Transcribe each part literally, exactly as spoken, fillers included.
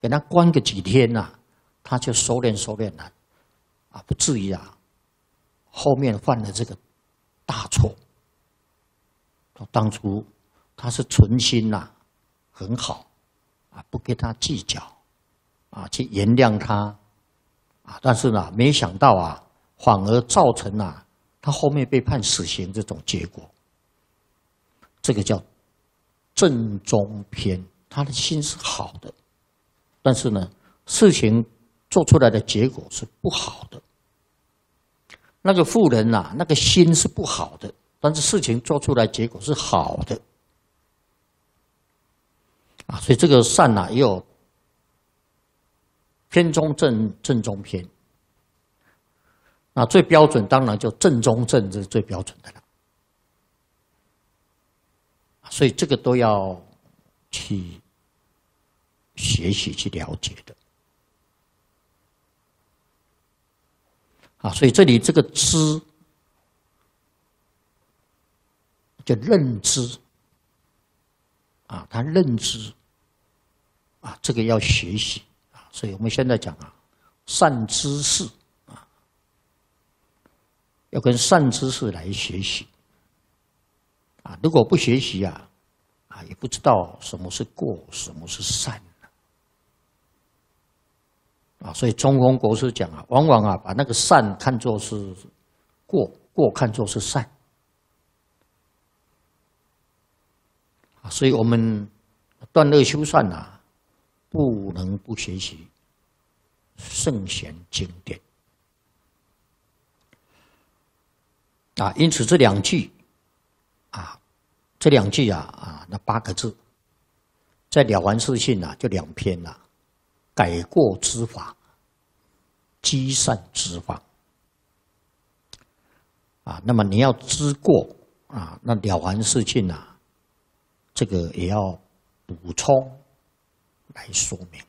给他关个几天呐、啊，他就收敛收敛了，啊，不至于啊，后面犯了这个大错。当初他是存心呐、啊，很好，啊，不跟他计较，啊，去原谅他，啊，但是呢，没想到啊，反而造成啊，他后面被判死刑这种结果。这个叫正中偏，他的心是好的，但是呢，事情做出来的结果是不好的。那个妇人呐、啊，那个心是不好的，但是事情做出来结果是好的。啊，所以这个善呐、啊，也有偏中正、正中偏。那最标准当然就正中正，这是最标准的了。所以这个都要去学习、去了解的。啊，所以这里这个知，就认知。啊，他认知。啊，这个要学习啊，所以我们现在讲啊，善知识啊，要跟善知识来学习啊。如果不学习啊，啊，也不知道什么是过，什么是善啊。所以中庸国师讲啊，往往啊把那个善看作是过，过看作是善啊。所以我们断恶修善啊，不能不学习圣贤经典啊。因此这两句啊，这两句啊啊，那八个字，在《了凡四训》啊，就两篇啊，改过之法，积善之法啊。那么你要知过啊，那《了凡四训》啊，这个也要补充来说明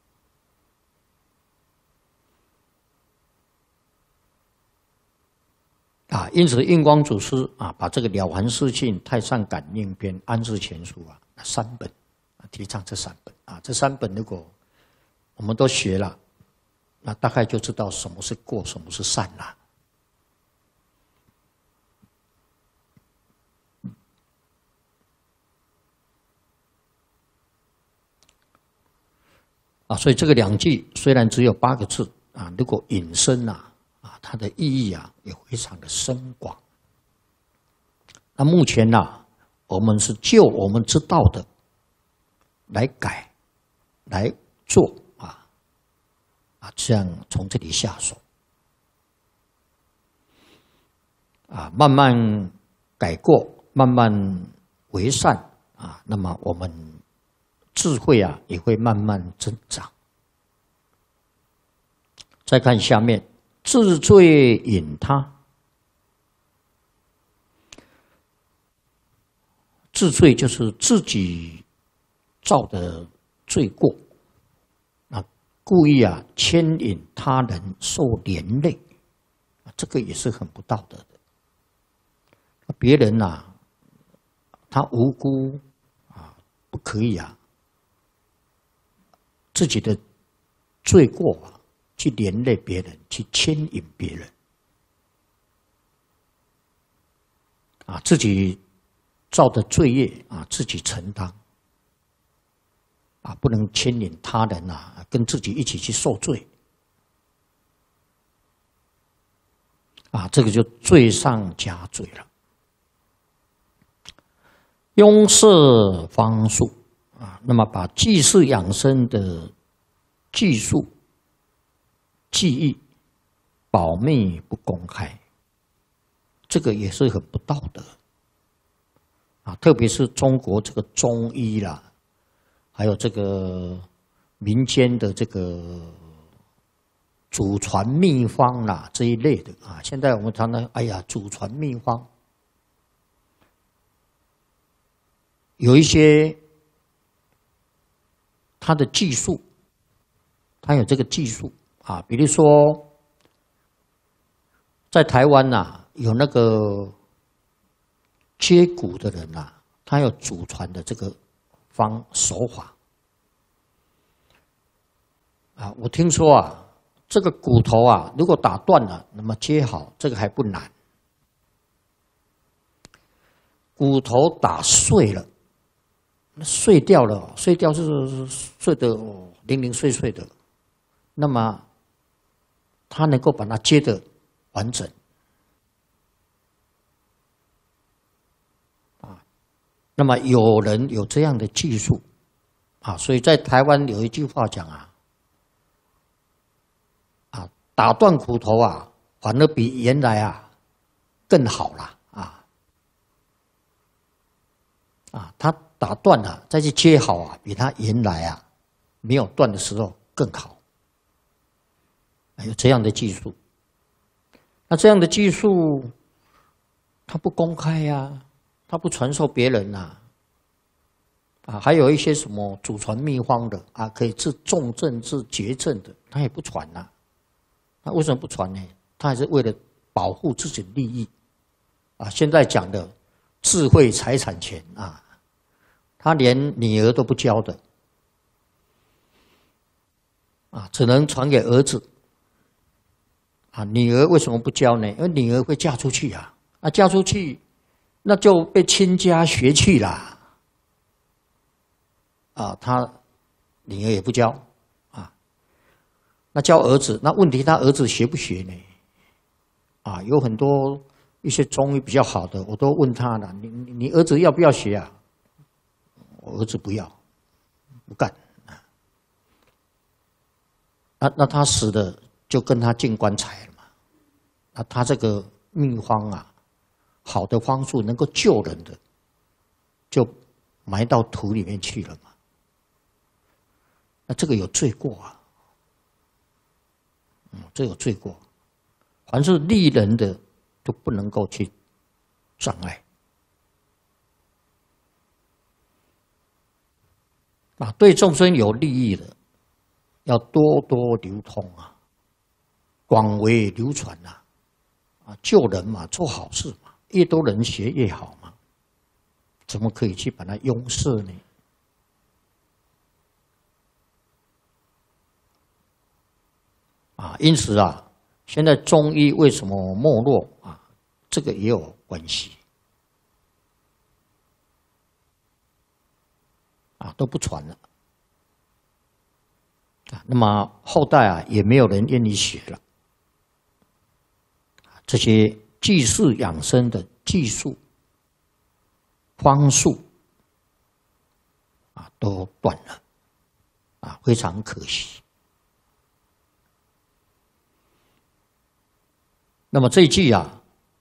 啊。因此印光祖师啊，把这个《了凡四训》《太上感应篇》《安世全书》啊三本啊，提倡这三本啊。这三本如果我们都学了，那大概就知道什么是过，什么是善了。啊，所以这个两句虽然只有八个字啊，如果引申啊，啊，它的意义啊也非常的深广。那目前呢、啊，我们是就我们知道的来改，来做啊，啊，这样从这里下手，啊，慢慢改过，慢慢为善啊，那么我们智慧啊也会慢慢增长。再看下面，自罪引他。自罪就是自己造的罪过，啊，故意啊牵引他人受连累，这个也是很不道德的。别人呐、啊，他无辜啊，不可以啊，自己的罪过啊，去连累别人，去牵引别人，啊，自己造的罪业啊，自己承担，啊，不能牵引他人啊，跟自己一起去受罪，啊，这个就罪上加罪了。庸设方术啊，那么把济世养生的技术、技艺保密不公开，这个也是很不道德啊！特别是中国这个中医啦，还有这个民间的这个祖传秘方啦这一类的啊，现在我们常常哎呀，祖传秘方。有一些他的技术，他有这个技术啊，比如说在台湾呐、啊，有那个接骨的人呐、啊，他有祖传的这个方手法啊，我听说啊，这个骨头啊，如果打断了，那么接好，这个还不难。骨头打碎了，碎掉了，碎掉是碎的零零碎碎的，那么它能够把它接得完整。啊，那么有人有这样的技术，啊，所以在台湾有一句话讲啊，啊，打断骨头啊，反而比原来啊更好了。啊，它打断了，再去接好啊，比它原来啊没有断的时候更好。有这样的技术，那这样的技术，它不公开呀、啊，它不传授别人呐、啊。啊，还有一些什么祖传秘方的啊，可以治重症、治绝症的，他也不传呐、啊。那为什么不传呢？他还是为了保护自己的利益。啊，现在讲的智慧财产权啊。他连女儿都不教的，啊，只能传给儿子。啊，女儿为什么不教呢？因为女儿会嫁出去啊，啊，嫁出去，那就被亲家学去了。啊，他女儿也不教，啊，那教儿子，那问题他儿子学不学呢？啊，有很多一些中医比较好的，我都问他了，你你儿子要不要学啊？我儿子不要，不干啊！那那他死了就跟他进棺材了嘛？那他这个秘方啊，好的方术能够救人的，就埋到土里面去了嘛？那这个有罪过啊！嗯，这有罪过。凡是利人的，都不能够去障碍。啊，对众生有利益的，要多多流通啊，广为流传啊，啊，救人嘛，做好事嘛，越多人学越好嘛，怎么可以去把它拥塞呢？啊，因此啊，现在中医为什么没落啊？这个也有关系。啊，都不传了，啊，那么后代啊也没有人愿意学了，这些济世养生的技术、方术啊都断了，啊，非常可惜。那么这一句啊，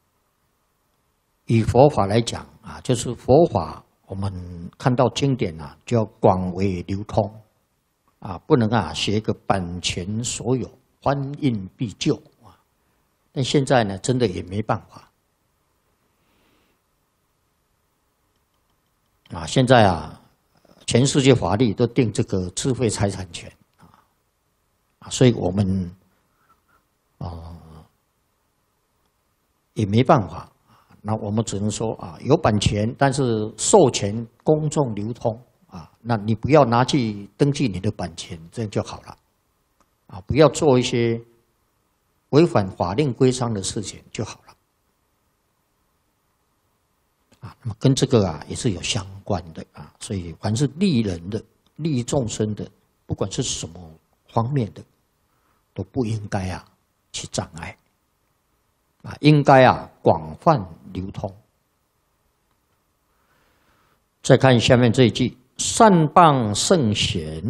以佛法来讲啊，就是佛法。我们看到经典啊，就要广为流通，啊，不能啊写个版权所有，翻印必救啊。但现在呢，真的也没办法啊。现在啊，全世界法律都定这个智慧财产权啊，啊，所以我们啊、呃、也没办法。那我们只能说啊，有版权，但是授权公众流通啊，那你不要拿去登记你的版权，这样就好了，啊，不要做一些违反法令规章的事情就好了，啊，那么跟这个啊也是有相关的啊，所以凡是利人的、利众生的，不管是什么方面的，都不应该啊去障碍。啊，应该啊广泛流通。再看下面这一句：善谤圣贤。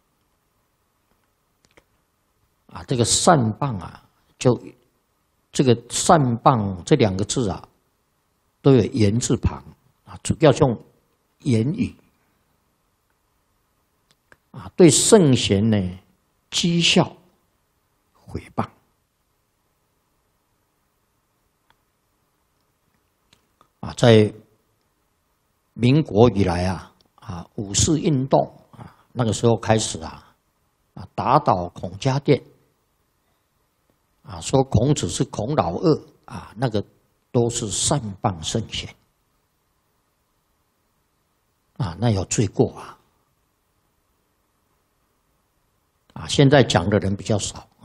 啊，这个善谤啊，就这个善谤这两个字啊，都有言字旁啊，主要用言语啊，对圣贤呢讥笑、毁谤。啊，在民国以来啊，啊五四运动啊，那个时候开始啊，啊打倒孔家店，啊说孔子是孔老二啊，那个都是善谤圣贤，啊那有罪过啊， 啊，现在讲的人比较少。